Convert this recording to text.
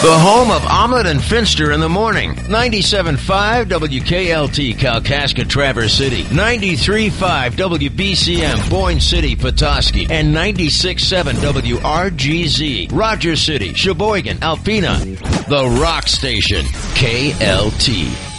The home of Omelet and Finster in the morning. 97.5 WKLT, Kalkaska, Traverse City. 93.5 WBCM, Boyne City, Petoskey. And 96.7 WRGZ, Rogers City, Sheboygan, Alpena. The Rock Station, KLT.